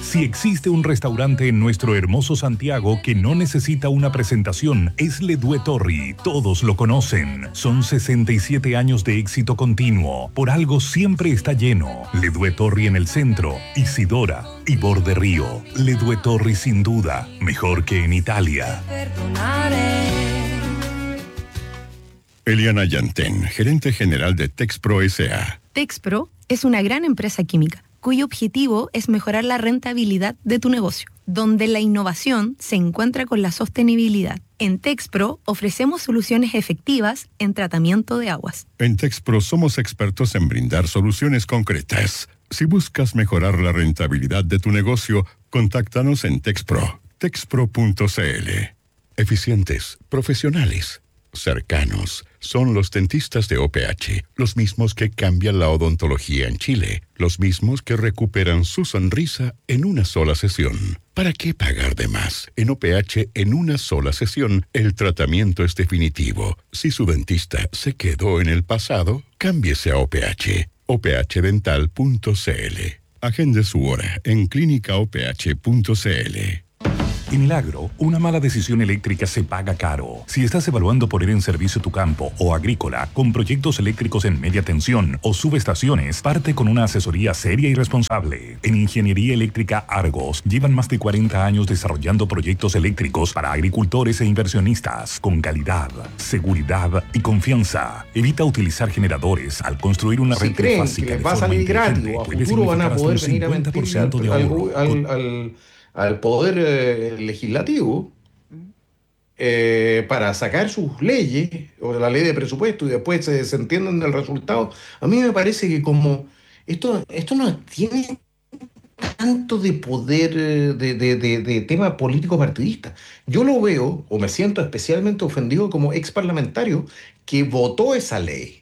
Si existe un restaurante en nuestro hermoso Santiago que no necesita una presentación, es Le Due Torri. Todos lo conocen. Son 67 años de éxito continuo. Por algo siempre está lleno. Le Due Torri en el centro, Isidora y Borde Río. Le Due Torri sin duda, mejor que en Italia. Eliana Yantén, gerente general de Texpro S.A. Texpro es una gran empresa química cuyo objetivo es mejorar la rentabilidad de tu negocio, donde la innovación se encuentra con la sostenibilidad. En Texpro ofrecemos soluciones efectivas en tratamiento de aguas. En Texpro somos expertos en brindar soluciones concretas. Si buscas mejorar la rentabilidad de tu negocio, contáctanos en Texpro. Texpro.cl. Eficientes, profesionales, cercanos. Son los dentistas de OPH, los mismos que cambian la odontología en Chile, los mismos que recuperan su sonrisa en una sola sesión. ¿Para qué pagar de más? En OPH, en una sola sesión, el tratamiento es definitivo. Si su dentista se quedó en el pasado, cámbiese a OPH. ophdental.cl. Agende su hora en clínicaoph.cl. En el agro, una mala decisión eléctrica se paga caro. Si estás evaluando poner en servicio tu campo o agrícola con proyectos eléctricos en media tensión o subestaciones, parte con una asesoría seria y responsable. En Ingeniería Eléctrica Argos, llevan más de 40 años desarrollando proyectos eléctricos para agricultores e inversionistas con calidad, seguridad y confianza. Evita utilizar generadores al construir una red trifásica de va a forma salir gratis inteligente. o a Puede futuro van a significar poder hasta un venir a mentir 50% de ahorro. al poder legislativo para sacar sus leyes o la ley de presupuesto y después se desentienden del resultado. A mí me parece que como esto no tiene tanto de poder de tema político partidista. Yo lo veo o me siento especialmente ofendido como ex parlamentario que votó esa ley.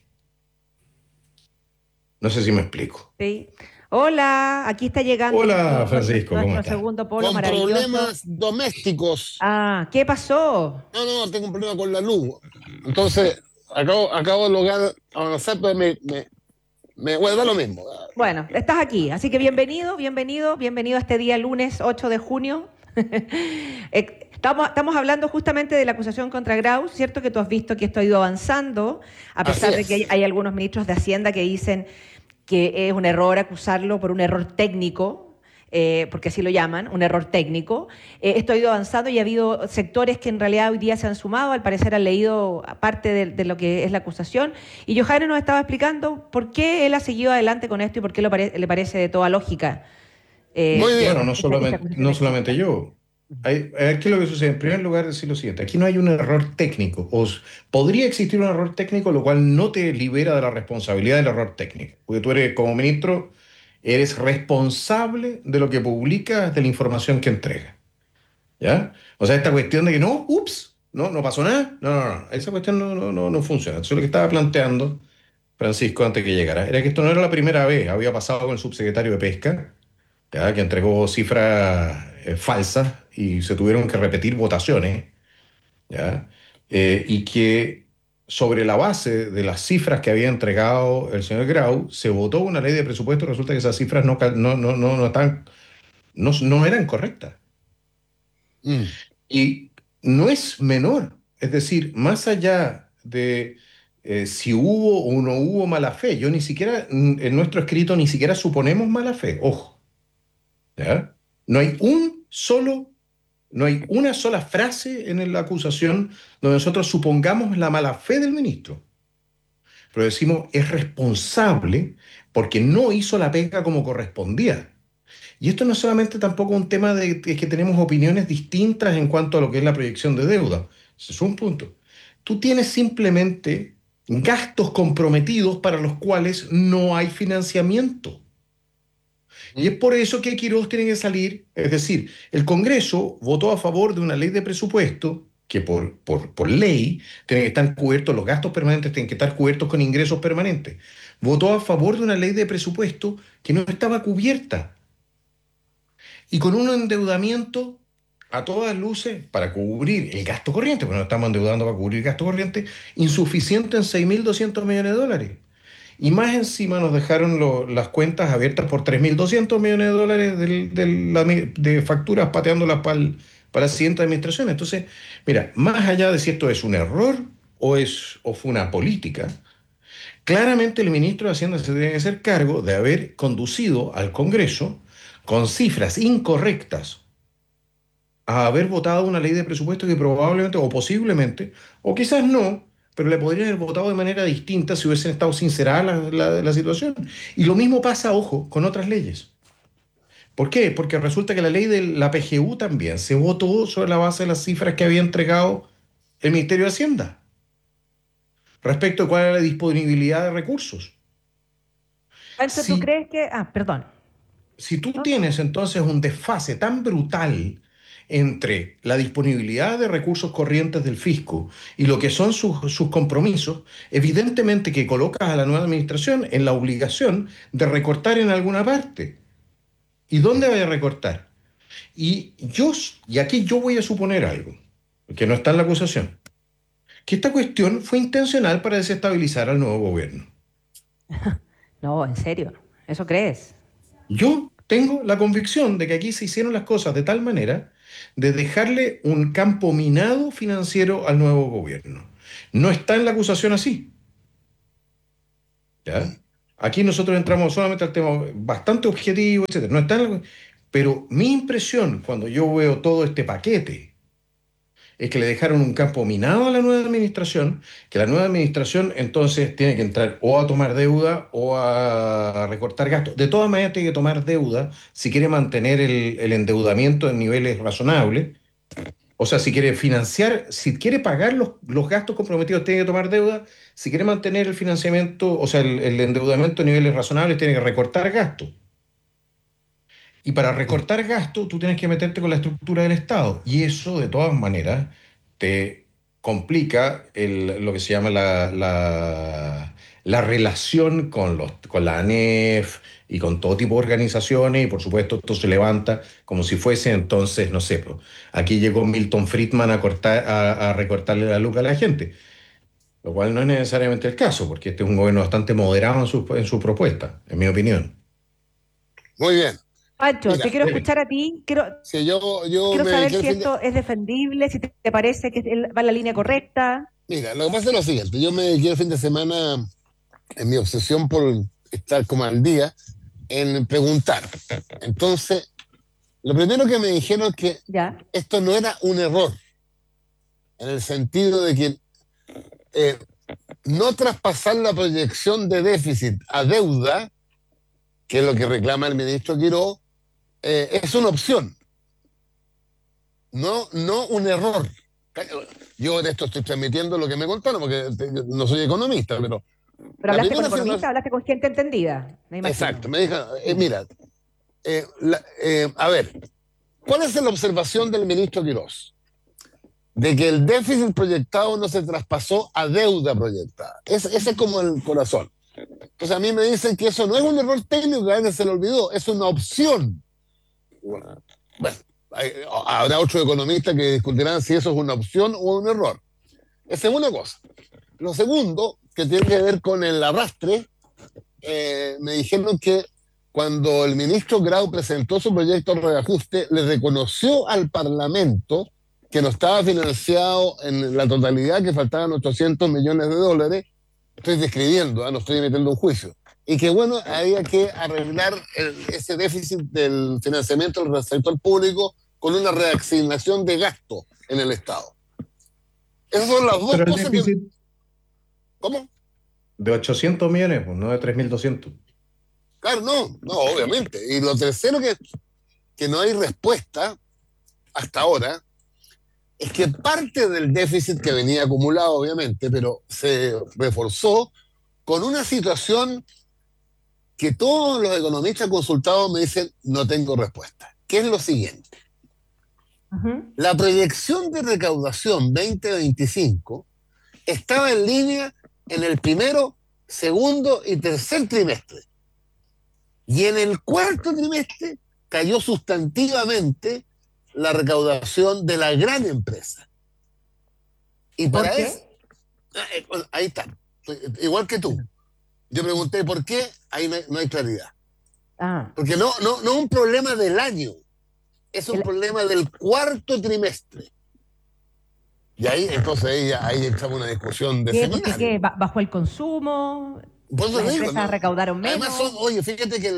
No sé si me explico. Sí. Hola, aquí está llegando Hola, Francisco, ¿cómo nuestro estás? segundo polo Con maravilloso. problemas domésticos. Ah, ¿qué pasó? No, tengo un problema con la luz. Entonces, acabo de lograr avanzar, pero bueno, da lo mismo. Bueno, estás aquí, así que bienvenido a este día lunes 8 de junio. Estamos hablando justamente de la acusación contra Grau, ¿cierto? Que tú has visto que esto ha ido avanzando, a pesar de que hay algunos ministros de Hacienda que dicen que es un error acusarlo por un error técnico, porque así lo llaman, un error técnico. Esto ha ido avanzando y ha habido sectores que en realidad hoy día se han sumado, al parecer han leído parte de lo que es la acusación. Y Johannes nos estaba explicando por qué él ha seguido adelante con esto y por qué le parece de toda lógica. Muy bien. Bueno, no solamente yo. Aquí lo que sucede, en primer lugar, decir lo siguiente, aquí no hay un error técnico, podría existir un error técnico, lo cual no te libera de la responsabilidad del error técnico, porque tú eres, como ministro, eres responsable de lo que publicas, de la información que entregas, ¿ya? O sea, esta cuestión de que no pasó nada, no, esa cuestión no funciona. Entonces lo que estaba planteando Francisco antes que llegara, era que esto no era la primera vez, había pasado con el subsecretario de Pesca, ¿ya? Que entregó cifras falsas y se tuvieron que repetir votaciones, ¿ya? Y que sobre la base de las cifras que había entregado el señor Grau, se votó una ley de presupuesto y resulta que esas cifras no eran correctas. Y no es menor, es decir, más allá de si hubo o no hubo mala fe, yo ni siquiera, en nuestro escrito ni siquiera suponemos mala fe, ojo, ¿ya? No hay una sola frase en la acusación donde nosotros supongamos la mala fe del ministro. Pero decimos, es responsable porque no hizo la pega como correspondía. Y esto no es solamente tampoco un tema de que tenemos opiniones distintas en cuanto a lo que es la proyección de deuda. Ese es un punto. Tú tienes simplemente gastos comprometidos para los cuales no hay financiamiento. Y es por eso que Quirós tiene que salir, es decir, el Congreso votó a favor de una ley de presupuesto que por ley tienen que estar cubiertos, los gastos permanentes tienen que estar cubiertos con ingresos permanentes. Votó a favor de una ley de presupuesto que no estaba cubierta y con un endeudamiento a todas luces para cubrir el gasto corriente, porque no estamos endeudando para cubrir el gasto corriente, insuficiente en 6.200 millones de dólares. Y más encima nos dejaron las cuentas abiertas por $3.200 millones de facturas pateándolas para la siguiente administración. Entonces, mira, más allá de si esto es un error o fue una política, claramente el ministro de Hacienda se tiene que hacer cargo de haber conducido al Congreso con cifras incorrectas a haber votado una ley de presupuesto que probablemente o posiblemente, o quizás no, pero le podrían haber votado de manera distinta si hubiesen estado sinceradas la situación. Y lo mismo pasa, ojo, con otras leyes. ¿Por qué? Porque resulta que la ley de la PGU también se votó sobre la base de las cifras que había entregado el Ministerio de Hacienda respecto a cuál era la disponibilidad de recursos. Pancho, ¿tú Si, crees que...? Ah, perdón. si tú ¿No? tienes entonces un desfase tan brutal entre la disponibilidad de recursos corrientes del fisco y lo que son sus compromisos, evidentemente que colocas a la nueva administración en la obligación de recortar en alguna parte. ¿Y dónde vaya a recortar? Y aquí yo voy a suponer algo, que no está en la acusación, que esta cuestión fue intencional para desestabilizar al nuevo gobierno. No, en serio. ¿Eso crees? Yo tengo la convicción de que aquí se hicieron las cosas de tal manera de dejarle un campo minado financiero al nuevo gobierno. No está en la acusación así, ¿ya? Aquí nosotros entramos solamente al tema bastante objetivo, etcétera. No está en pero mi impresión cuando yo veo todo este paquete es que le dejaron un campo minado a la nueva administración, que la nueva administración entonces tiene que entrar o a tomar deuda o a recortar gastos. De todas maneras tiene que tomar deuda si quiere mantener el endeudamiento en niveles razonables. O sea, si quiere financiar, si quiere pagar los gastos comprometidos, tiene que tomar deuda. Si quiere mantener el financiamiento, o sea, el endeudamiento en niveles razonables, tiene que recortar gastos. Y para recortar gastos, tú tienes que meterte con la estructura del Estado. Y eso, de todas maneras, te complica lo que se llama la relación con la ANEF y con todo tipo de organizaciones. Y por supuesto, esto se levanta como si fuese entonces, no sé, pues, aquí llegó Milton Friedman a recortarle la luz a la gente. Lo cual no es necesariamente el caso, porque este es un gobierno bastante moderado en su propuesta, en mi opinión. Muy bien. Pancho, Mira, te quiero Dele. escuchar a ti. si yo Quiero me saber dediqué el si fin de... esto es defendible, si te parece que va en la línea correcta. Mira, lo que pasa es lo siguiente. Yo me dediqué el fin de semana en mi obsesión por estar como al día en preguntar. Entonces, lo primero que me dijeron es que Ya. esto no era un error, en el sentido de que eh, no traspasar la proyección de déficit a deuda, que es lo que reclama el ministro Quiró, es una opción, no un error. Yo de esto estoy transmitiendo lo que me contaron, porque no soy economista, pero Pero la hablaste con primera economistas, hablaste con gente entendida, me exacto, imagino. me dijo, mira, a ver, ¿cuál es la observación del ministro Quirós? De que el déficit proyectado no se traspasó a deuda proyectada. Ese es como el corazón. Entonces a mí me dicen que eso no es un error técnico, que a alguien se le olvidó, es una opción. Bueno, habrá otros economistas que discutirán si eso es una opción o un error. Esa es una cosa. Lo segundo, que tiene que ver con el arrastre, me dijeron que cuando el ministro Grau presentó su proyecto de reajuste, le reconoció al Parlamento que no estaba financiado en la totalidad, que faltaban $800 millones. Estoy describiendo, no estoy emitiendo un juicio. Y que bueno, había que arreglar ese déficit del financiamiento del sector público con una reasignación de gasto en el Estado. Esas son las dos Pero el cosas que... déficit ¿Cómo? de 800 millones, pues no de 3.200. Claro, no, obviamente. Y lo tercero que no hay respuesta hasta ahora es que parte del déficit que venía acumulado, obviamente, pero se reforzó con una situación que todos los economistas consultados me dicen no tengo respuesta, que es lo siguiente. Ujú. La proyección de recaudación 2025 estaba en línea en el primero, segundo y tercer trimestre. Y en el cuarto trimestre cayó sustantivamente la recaudación de la gran empresa. Y ¿Por para eso, qué? ahí está, igual que tú. Yo pregunté por qué, ahí no hay claridad. Ah. Porque no es un problema del año, es un problema del cuarto trimestre. Y ahí, entonces, ahí echamos una discusión de ¿Qué? seminal. ¿Por qué? ¿Bajó el consumo? Pues ¿Las empresas recaudaron menos? Además, oye, fíjate que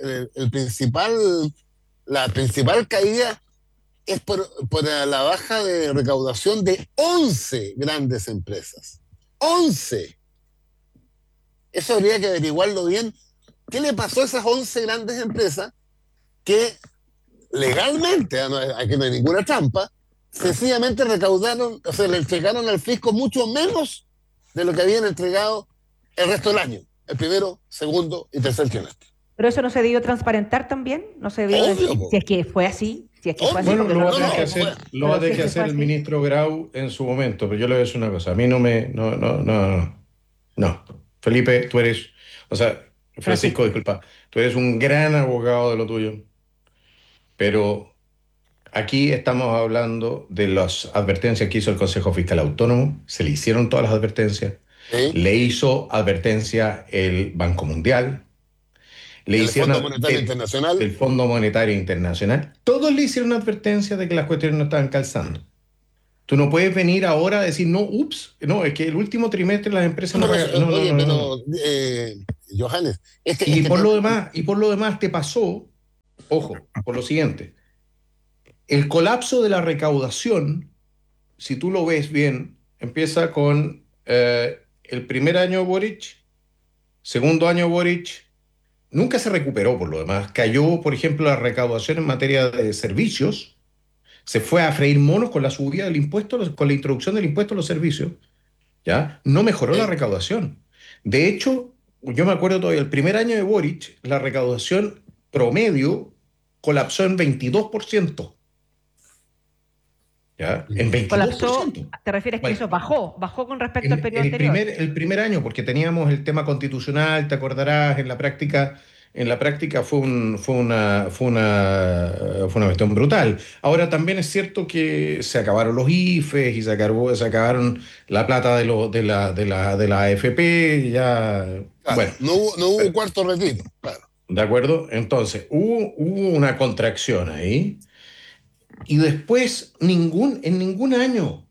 la principal caída es por la baja de recaudación de 11 grandes empresas. 11. Eso habría que averiguarlo bien. ¿Qué le pasó a esas 11 grandes empresas que legalmente, aquí no hay ninguna trampa, sencillamente recaudaron, o sea, le entregaron al fisco mucho menos de lo que habían entregado el resto del año, el primero, segundo y tercer trimestre? ¿Pero eso no se debió transparentar también? ¿No se debió decir si es que fue así? Si es que fue así, Bueno, porque lo no va a tener que hacer, lo va a tener que hacer el ministro Grau en su momento, pero yo le voy a decir una cosa, a mí no. Felipe, tú eres, o sea, Francisco, disculpa, tú eres un gran abogado de lo tuyo, pero aquí estamos hablando de las advertencias que hizo el Consejo Fiscal Autónomo, se le hicieron todas las advertencias, ¿Sí? le hizo advertencia el Banco Mundial, le El hicieron Fondo Monetario Internacional. el Fondo Monetario Internacional, todos le hicieron advertencia de que las cuestiones no estaban calzando. Tú no puedes venir ahora a decir, no, ups, no, es que el último trimestre las empresas Johannes, y por lo demás te pasó, ojo, por lo siguiente, el colapso de la recaudación, si tú lo ves bien, empieza con el primer año Boric, segundo año Boric, nunca se recuperó por lo demás, cayó, por ejemplo, la recaudación en materia de servicios, se fue a freír monos con la subida del impuesto, con la introducción del impuesto a los servicios, ¿ya? No mejoró la recaudación. De hecho, yo me acuerdo todavía, el primer año de Boric, la recaudación promedio colapsó en 22%. ¿Ya? En 22%. ¿Colapsó? ¿Te refieres que eso bajó con respecto al periodo anterior? El primer año, porque teníamos el tema constitucional, te acordarás, en la práctica fue una cuestión brutal. Ahora también es cierto que se acabaron los IFES y se acabaron la plata de la AFP, ya, claro, bueno. No hubo cuarto retiro, claro. ¿De acuerdo? Entonces, hubo una contracción ahí y después en ningún año